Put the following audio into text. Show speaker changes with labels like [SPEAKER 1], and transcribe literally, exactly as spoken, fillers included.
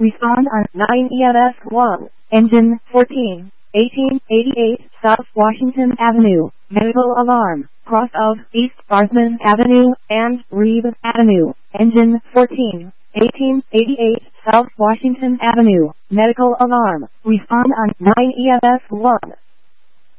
[SPEAKER 1] Respond on nine E M S one. Engine fourteen. eighteen eighty-eight South Washington Avenue. Medical alarm. Cross of East Barsman Avenue and Reed Avenue. Engine fourteen. eighteen eighty-eight South Washington Avenue. Medical alarm. Respond on nine E M S one.